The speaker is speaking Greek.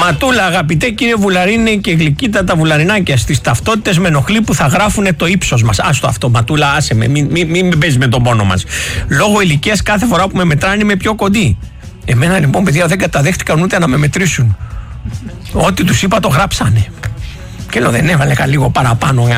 Ματούλα, αγαπητέ κύριε Βουλαρίνη και γλυκύτατα βουλαρινάκια, στις ταυτότητες με ενοχλεί που θα γράφουν το ύψος μας. Άστο αυτό, Ματούλα, άσε με, μην παίζει με τον πόνο μας. Λόγω ηλικίας κάθε φορά που με μετράνε είμαι πιο κοντή. Εμένα λοιπόν, παιδιά, δεν καταδέχτηκαν ούτε να με μετρήσουν. Ό,τι τους είπα το γράψανε. Και λέω, δεν έβαλε λίγο παραπάνω